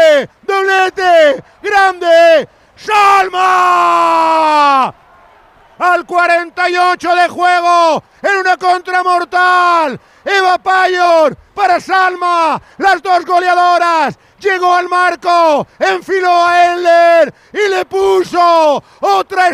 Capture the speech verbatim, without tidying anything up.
doblete, doblete, grande, Salma. Al cuarenta y ocho de juego, en una contra mortal, Eva Payor para Salma, las dos goleadoras, llegó al marco, enfiló a Eller y le puso otra